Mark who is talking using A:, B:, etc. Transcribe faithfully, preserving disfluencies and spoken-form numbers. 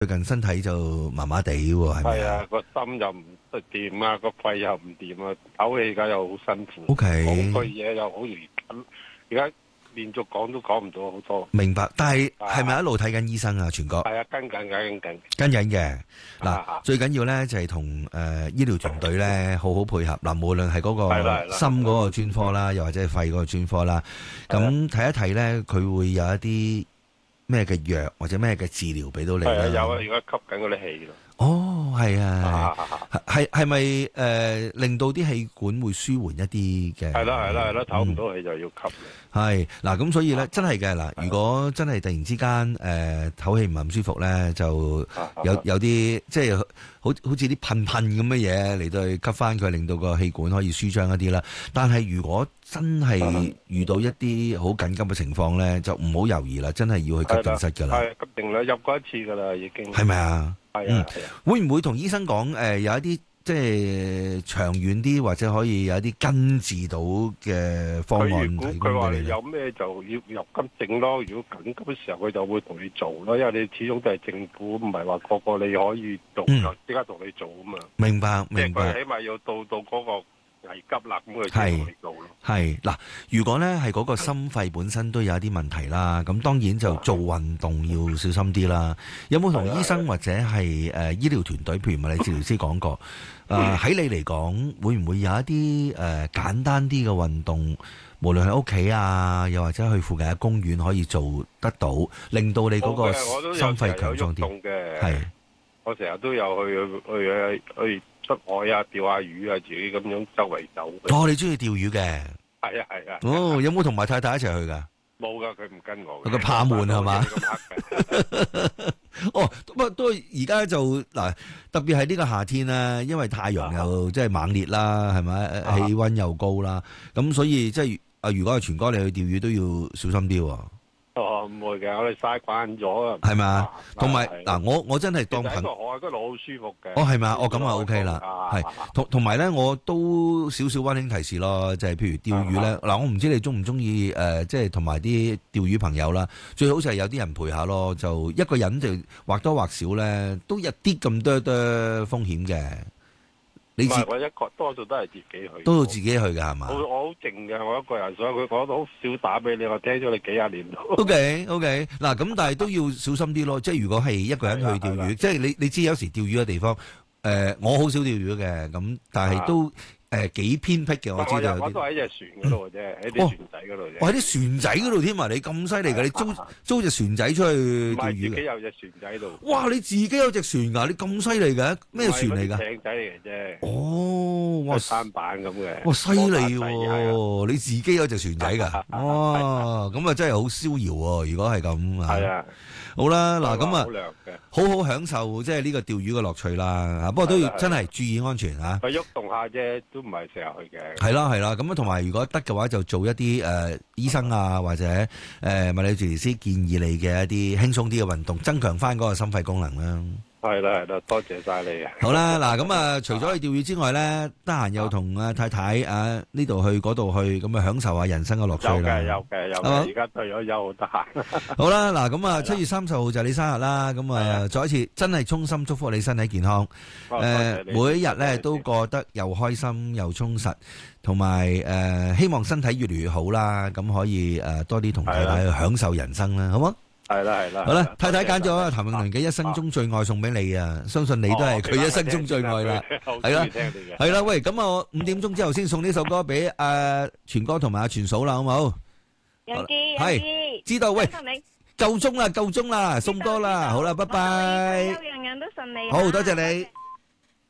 A: 最近身體就麻麻地喎，係咪
B: 係啊，
A: 啊？
B: 個心又唔掂啊，個肺又唔掂啊，唞氣而家又好辛苦。
A: OK
B: 講句嘢又好容易緊，而家連續講都講唔到好多。
A: 明白，但係
B: 啊
A: 係咪一路睇緊醫生啊？全哥
B: 係啊，跟緊跟緊。
A: 跟緊嘅嗱，
B: 啊
A: 最緊要咧就係同誒醫療團隊咧好好配合嗱，無論係嗰
B: 係啦係啦
A: 個心嗰個專科啦，又或者係肺嗰個專科啦，咁睇一睇咧，佢會有一啲咩嘅藥或者咩嘅治療俾到你
B: 係啊，
A: 啦。
B: 有啊，而家吸緊嗰啲氣咯。
A: 哦，係啊，
B: 啊，
A: 係係咪誒令到啲氣管會舒緩一啲嘅？
B: 係啦係啦係啦，唞唔
A: 嗯
B: 到氣就要吸。
A: 係嗱，咁所以咧，
B: 啊
A: 真係嘅嗱，如果真係突然之間誒唞氣唔係咁舒服咧，就
B: 啊
A: 有有啲即係好好似啲噴噴咁嘅嘢嚟到去吸翻佢，令到個氣管可以舒張一啲啦。但係如果真係遇到一啲好緊急嘅情況咧，就唔好猶豫啦，真係要去急症室㗎啦。
B: 係急症啦，入過一次㗎啦，已經。
A: 係咪啊？
B: 係
A: 嗯
B: 啊係啊。
A: 會唔會同醫生講誒、呃、有一啲即係長遠啲，或者可以有一啲根治到嘅方案
B: 佢如果
A: 提
B: 佢話
A: 供俾你咧？
B: 你有咩就要入急症咯，如果緊急嘅時候佢就會同你做咯，因為你始終都係政府，唔係話個個你可以做
A: 嗯
B: 就即刻同你做啊嘛。
A: 明白
B: 即係
A: 明白
B: 佢。起碼要到到嗰個危急啦，咁佢
A: 係
B: 先同你做咯。
A: 係嗱，如果咧係嗰個心肺本身都有一啲問題啦，咁當然就做運動要小心啲啦。有冇同醫生或者係誒、呃、醫療團隊，譬如物理治療師講過？誒、呃、喺你嚟講，會唔會有一啲誒、呃、簡單啲嘅運動，無論喺屋企啊，又或者去附近嘅公園可以做得到，令到你嗰個
B: 我都有
A: 心肺強壯
B: 時候有喐
A: 啲？
B: 動嘅，
A: 係
B: 我成日都有去去去去出海啊，釣下魚啊，自己咁樣周圍走嘅。
A: 哦，你中意釣魚嘅？
B: 係啊係啊。
A: 哦，有冇同埋太太一齊去㗎？
B: 冇噶，佢唔跟我嘅。
A: 佢怕悶係嘛？
B: 咁黑嘅。
A: 哦，不過都而家就嗱，特別係呢個夏天咧，因為太陽又即係猛烈啦，係咪？
B: 啊
A: 氣温又高啦，咁所以即係啊，如果係全哥你去釣魚都要小心啲喎，
B: 哦，唔會嘅，我哋曬慣咗啊。
A: 係咪啊？同埋
B: 係
A: 嗱，我我真係
B: 其實喺
A: 當朋
B: 個海嗰度好舒服嘅。
A: 哦係咪啊？哦咁啊 OK 啦，係同同埋咧，我都少少温馨提示咯，就係譬如釣魚咧，嗱我唔知你中唔中意誒，即係同埋啲釣魚朋友啦，最好就係有啲人陪下咯，就一個人就或多或少咧，都有啲咁多多風險嘅。你自
B: 唔係我一個多數都係自己去。
A: 都要自己去㗎係嘛
B: 我我好靜嘅，我一個人，所以佢我都好少打俾你，我聽咗你幾廿年咯。
A: ？OK OK，嗱咁，但係都要小心啲咯。即係如果係一個人去釣
B: 係啦係啦
A: 魚，即係你你知有時釣魚嘅地方，誒我好少釣魚嘅，咁但係都誒幾偏僻嘅，我知道有啲。
B: 我都喺隻船嗰度嘅啫，喺啲船仔嗰度啫。
A: 我喺啲船仔嗰度添啊！你咁犀利㗎，你租租隻船仔出去
B: 唔
A: 釣魚嘅？
B: 係自己有隻船仔喺度。
A: 哇！你自己有隻船㗎？你咁犀利嘅？咩船嚟㗎？
B: 艇仔嚟嘅啫。
A: 哦，哇！
B: 舢板咁嘅。
A: 哇！犀利
B: 係
A: 喎！你自己有隻船仔㗎？哇！咁啊真係好逍遙喎！如果係咁啊，
B: 係啊，
A: 好啦，嗱咁啊
B: 好。涼嘅。
A: 好好享受即係呢個釣魚嘅樂趣啦，啊不過都要
B: 係啦
A: 真係注意安全嚇。
B: 佢喐動下啫，都唔係成日去嘅。
A: 係啦係啦，咁啊同埋如果得嘅話，就做一啲誒、呃、醫生啊或者誒、呃、物理治療師建議你嘅一啲輕鬆啲嘅運動，增強翻嗰個心肺功能啦。
B: 係啦係啦，多謝晒你啊！
A: 好啦，嗱咁啊，除咗去釣魚之外咧，得閒又同阿太太啊呢度去嗰度去，咁啊享受下人生嘅樂趣
B: 有
A: 啦。
B: 嘅有嘅有
A: 係嘛
B: 嘅，而家退咗休好得閒。
A: 好啦，嗱咁啊，七月三十號就係你生日啦，咁啊，再一次真係衷心祝福你身體健康，誒，每一日咧都過得又開心又充實，同埋誒希望身體越嚟越好啦，咁可以誒多啲同太太去享受人生啦，好冇？
B: 係啦係啦。
A: 好啦，太太揀咗譚詠麟嘅一生中最愛送俾你啊，相信你都係佢一生中最愛啦，係啦，係啦，喂，咁我五點鐘之後先送呢首歌俾阿全哥同埋阿全嫂啦，好冇？
C: 楊記，
A: 係知道，喂，夠鐘啦，夠鐘啦，送歌啦，好啦，拜拜，
C: 樣樣都順利。
A: 好多謝你。